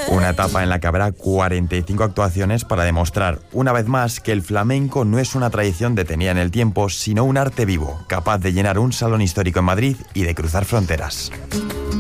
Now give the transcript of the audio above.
Una etapa en la que habrá 45 actuaciones para demostrar, una vez más, que el flamenco no es una tradición detenida en el tiempo, sino un arte vivo, capaz de llenar un salón histórico en Madrid y de cruzar fronteras.